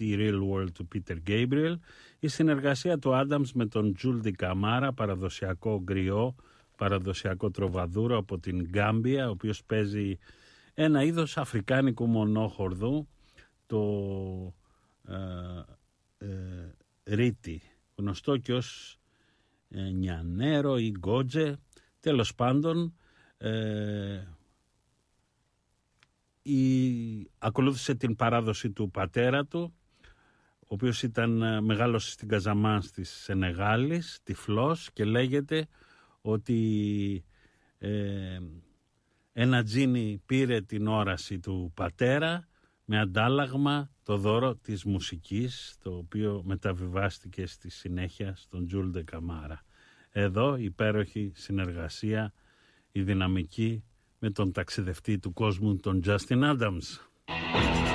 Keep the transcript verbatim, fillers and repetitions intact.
τη Real World του Peter Gabriel, η συνεργασία του Adams με τον Jules de Camara, παραδοσιακό γκριό, παραδοσιακό τροβαδούρο από την Γκάμπια, ο οποίος παίζει ένα είδος αφρικάνικου μονόχορδου, το ε, ε, ρίτι, γνωστό και ως ε, νιανέρο ή γκότζε. Τέλος πάντων, ε, η, ακολούθησε την παράδοση του πατέρα του, ο οποίος ήταν μεγάλος στην Καζαμάνς της Σενεγάλης, τυφλός, και λέγεται ότι ε, ένα τζίνι πήρε την όραση του πατέρα με αντάλλαγμα το δώρο της μουσικής, το οποίο μεταβιβάστηκε στη συνέχεια στον Jules de Camara. Εδώ υπέροχη συνεργασία, η δυναμική με τον ταξιδευτή του κόσμου, τον Justin Adams.